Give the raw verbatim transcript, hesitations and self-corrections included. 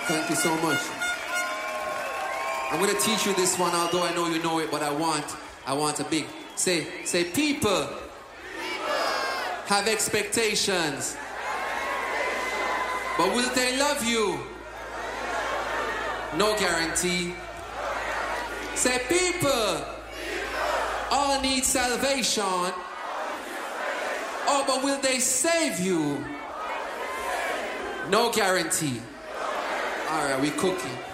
Thank you so much. I'm going to teach you this one, although I know you know it, but I want, I want a big. Say, say, people, people. Have expectations. But will they love you? No guarantee. Say, people, all need salvation. Oh, but will they save you? No guarantee. All right, we cooking.